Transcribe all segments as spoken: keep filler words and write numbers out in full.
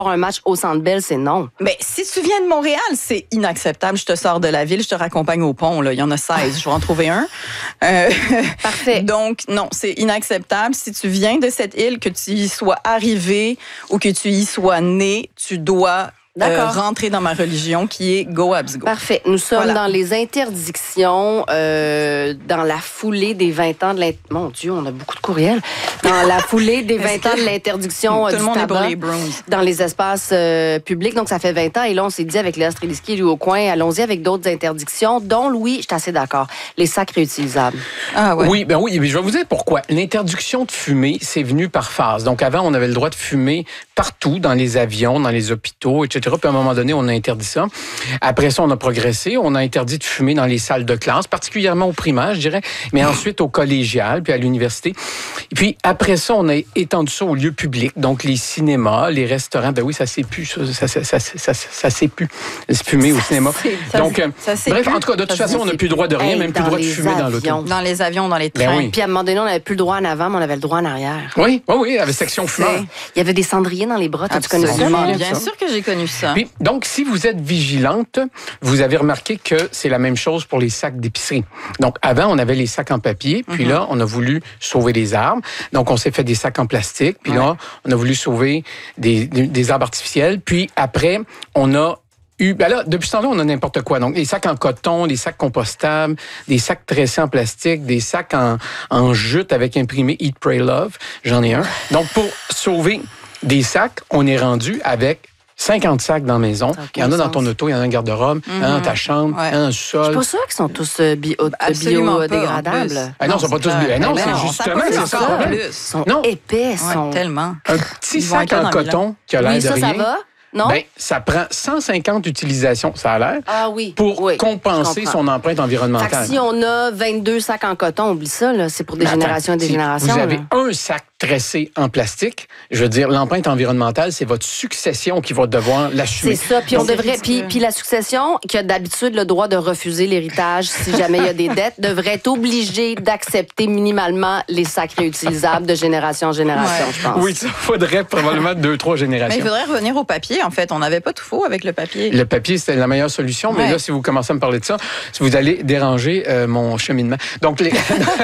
un match au Centre Bell, c'est non. Mais si tu viens de Montréal, c'est inacceptable. Je te sors de la ville, je te raccompagne au pont. Là. Il y en a seize, je vais en trouver un. Euh, Parfait. Donc, non, c'est inacceptable. Si tu viens de cette île, que tu y sois arrivé ou que tu y sois né, tu dois euh, rentrer dans ma religion qui est Go Habs Go. Parfait. Nous sommes voilà. dans les interdictions, euh, dans la foulée des vingt ans de l'interdiction. Mon Dieu, on a beaucoup de courriels. Dans la foulée des vingt ans de l'interdiction Tout du le monde tabac est pour les Browns. dans les espaces euh, publics. Donc, ça fait vingt ans. Et là, on s'est dit avec Léa Streliski, lui au coin, allons-y avec d'autres interdictions, dont, Louis, je suis assez d'accord, les sacs réutilisables. Ah ouais. Oui, ben oui, je vais vous dire pourquoi. L'interdiction de fumer, c'est venu par phase. Donc, avant, on avait le droit de fumer partout, dans les avions, dans les hôpitaux, et cetera. Puis, à un moment donné, on a interdit ça. Après ça, on a progressé. On a interdit de fumer dans les salles de classe, particulièrement au primaire, je dirais, mais ensuite au collégial, puis à l'université. Et puis, après ça, on a étendu ça aux lieux publics, donc les cinémas, les restaurants. Ben oui, ça s'est plus, ça, ça, ça, ça, ça, ça s'est plus, fumer au cinéma. Ça, donc, ça, ça bref, plus. en tout cas, de toute façon, on n'a plus le droit de rien, hey, même plus le droit de fumer avions. dans l'auto. Dans les avions, dans les trains. Ben oui. Puis, à un moment donné, on n'avait plus le droit en avant, mais on avait le droit en arrière. Oui, oui, oui, il y avait section fumeur. Il y avait des cendriers dans les bras. Tu connais ça? Absolument. Bien Bien ça. sûr que j'ai connu ça. Puis, donc, si vous êtes vigilante, vous avez remarqué que c'est la même chose pour les sacs d'épicerie. Donc, avant, on avait les sacs en papier, puis mm-hmm. là, on a voulu sauver les arbres. Donc, on s'est fait des sacs en plastique, puis ouais. là, on a voulu sauver des, des, des arbres artificiels. Puis après, on a eu... Ben là, depuis ce temps-là, on a n'importe quoi. Donc, les sacs en coton, des sacs compostables, des sacs tressés en plastique, des sacs en, en jute avec imprimé Eat, Pray, Love. J'en ai un. Donc, pour sauver des sacs, on est rendu avec cinquante sacs dans la maison. Il y en a dans ton auto, il y en a dans le garde-robe, mm-hmm. il y en a dans ta chambre, ouais. il y en a dans le sol. Je suis pas sûre qu'ils sont tous euh, bio, biodégradables. Bio ah non, ils sont pas tous bio. Non, c'est justement, c'est ça le problème. Ils sont non. épais. Ouais, sont... Tellement. Un petit sac en coton qui a l'air oui, de ça, rien. ça va? Non? Ben, ça prend cent cinquante utilisations, ça a l'air, ah, oui. pour oui, compenser son empreinte environnementale. Fait que si on a vingt-deux sacs en coton, oublie ça, là, c'est pour des ben, générations et des si générations. Vous avez là. un sac tressé en plastique, je veux dire, l'empreinte environnementale, c'est votre succession qui va devoir l'assumer. C'est ça, puis on devrait, puis, puis la succession, qui a d'habitude le droit de refuser l'héritage si jamais il y a des dettes, devrait être obligée d'accepter minimalement les sacs réutilisables de génération en génération, ouais. je pense. Oui, ça faudrait probablement deux, trois générations. Mais il faudrait revenir au papier, en fait. On n'avait pas tout faux avec le papier. Le papier, c'était la meilleure solution, mais ouais. là, si vous commencez à me parler de ça, vous allez déranger euh, mon cheminement. Donc, les...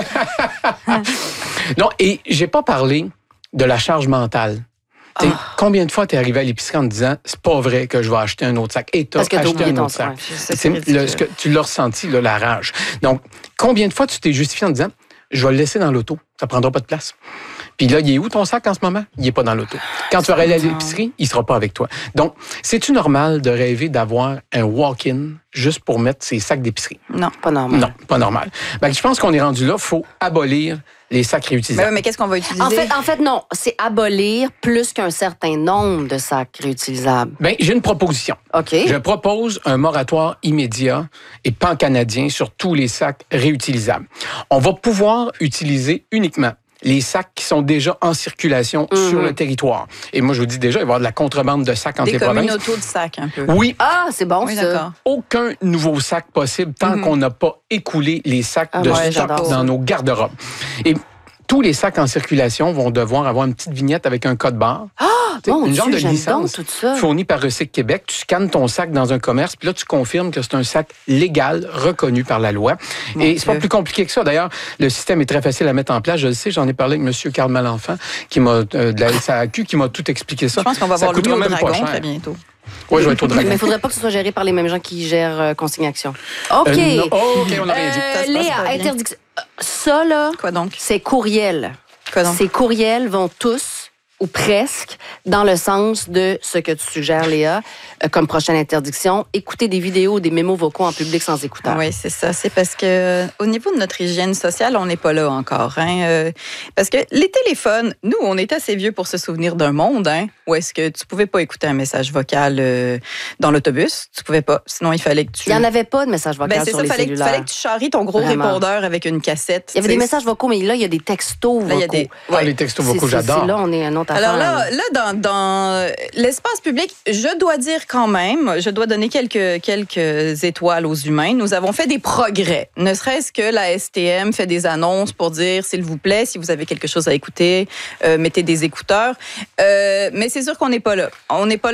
non, et j'ai pas parlé de la charge mentale. Oh. Combien de fois t'es arrivé à l'épicerie en te disant c'est pas vrai que je vais acheter un autre sac et t'as acheté un autre sac. C'est le, ce que tu l'as ressenti, là, la rage. Donc, combien de fois tu t'es justifié en te disant je vais le laisser dans l'auto, ça prendra pas de place. Puis là, il est où ton sac en ce moment? Il est pas dans l'auto. Quand tu vas aller à l'épicerie, il sera pas avec toi. Donc, c'est-tu normal de rêver d'avoir un walk-in juste pour mettre ses sacs d'épicerie? Non, pas normal. Non, pas normal. Ben, je pense qu'on est rendu là, il faut abolir les sacs réutilisables. Mais, mais qu'est-ce qu'on va utiliser? En fait, en fait, non. C'est abolir plus qu'un certain nombre de sacs réutilisables. Bien, j'ai une proposition. OK. Je propose un moratoire immédiat et pan-canadien sur tous les sacs réutilisables. On va pouvoir utiliser uniquement les sacs qui sont déjà en circulation mmh. sur le territoire. Et moi, je vous dis déjà, il va y avoir de la contrebande de sacs entre les provinces. Des communautés de sacs, un peu. Oui. Ah, c'est bon, oui, ça. D'accord. Aucun nouveau sac possible tant mmh. qu'on n'a pas écoulé les sacs ah, de ouais, stock dans ça. Nos garde-robes. Et tous les sacs en circulation vont devoir avoir une petite vignette avec un code barre. Ah! Mon une Dieu, genre de licence tout ça. fournie par Recycle Québec. Tu scannes ton sac dans un commerce, puis là, tu confirmes que c'est un sac légal, reconnu par la loi. Mon Et Dieu. C'est pas plus compliqué que ça. D'ailleurs, le système est très facile à mettre en place. Je le sais, j'en ai parlé avec M. Carl Malenfant, qui m'a, euh, de la S A Q, qui m'a tout expliqué ça. Je pense qu'on va ça voir le même dragon pas cher. très bientôt. Oui, je vais être au dragon. Mais il ne faudrait pas que ce soit géré par les mêmes gens qui gèrent euh, Consigne Action. OK. Euh, oh, OK, on n'a rien dit. Euh, Léa, interdiction. Ça, là, quoi donc? C'est courriel. Quoi donc? Ces courriels vont tous, ou presque, dans le sens de ce que tu suggères, Léa, euh, comme prochaine interdiction, écouter des vidéos ou des mémos vocaux en public sans écouteur. Oui, c'est ça. C'est parce que euh, au niveau de notre hygiène sociale, on n'est pas là encore. Hein? Euh, parce que les téléphones, nous, on est assez vieux pour se souvenir d'un monde hein, où est-ce que tu pouvais pas écouter un message vocal euh, dans l'autobus. Tu pouvais pas. Sinon, il fallait que tu... Il n'y en avait pas de message vocal ben, c'est sur ça, les fallait, cellulaires. Il fallait que tu charries ton gros Vraiment. répondeur avec une cassette. Il y avait des messages vocaux, mais là, il y a des textos vocaux. Là, il y a des... Ouais. Ah, les textos vocaux, j'adore. C'est là, on est un autre Alors affaire. là, là dans, dans l'espace public, je dois dire quand même, je dois donner quelques, quelques étoiles aux humains. Nous avons fait des progrès. Ne serait-ce que la S T M fait des annonces pour dire, s'il vous plaît, si vous avez quelque chose à écouter, euh, mettez des écouteurs. Euh, mais c'est sûr qu'on n'est pas là. On n'est pas là.